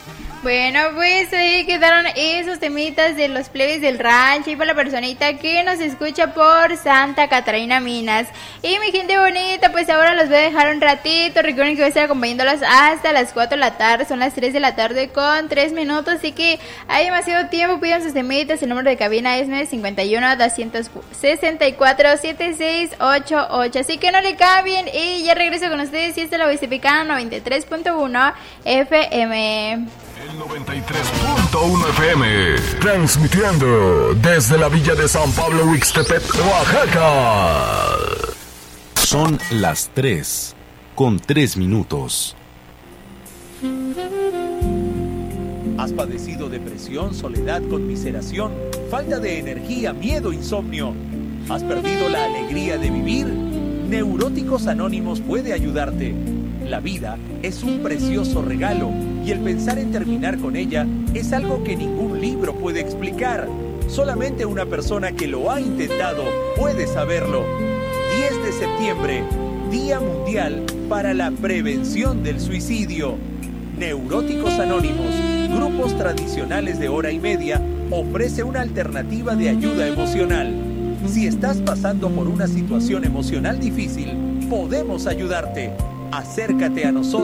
Bueno, pues ahí quedaron esos temitas de los plebes del rancho y para la personita que nos escucha por Santa Catarina, Minas. Y mi gente bonita, pues ahora los voy a dejar un ratito. Recuerden que voy a estar acompañándolas hasta las 4 de la tarde. Son las 3 de la tarde con 3 minutos, así que hay demasiado tiempo. Pidan sus temitas. El número de cabina es 951-264-7688. Así que no le cambien y ya regreso con ustedes. Y esta es la Huastepecana 93.1 FM. El 93.1 FM, transmitiendo desde la villa de San Pablo Huixtepec, Oaxaca. Son las 3 con 3 minutos. ¿Has padecido depresión, soledad, conmiseración, falta de energía, miedo, insomnio? ¿Has perdido la alegría de vivir? Neuróticos Anónimos puede ayudarte. La vida es un precioso regalo y el pensar en terminar con ella es algo que ningún libro puede explicar. Solamente una persona que lo ha intentado puede saberlo. 10 de septiembre, Día Mundial para la Prevención del Suicidio. Neuróticos Anónimos, grupos tradicionales de hora y media, ofrece una alternativa de ayuda emocional. Si estás pasando por una situación emocional difícil, podemos ayudarte. Acércate a nosotros.